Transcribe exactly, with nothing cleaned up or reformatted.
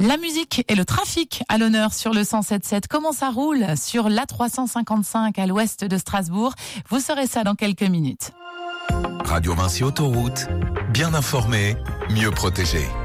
La musique et le trafic à l'honneur sur le cent sept sept. Comment ça roule sur l'A trois cent cinquante-cinq à l'ouest de Strasbourg? Vous saurez ça dans quelques minutes. Radio Vinci Autoroute, bien informé, mieux protégé.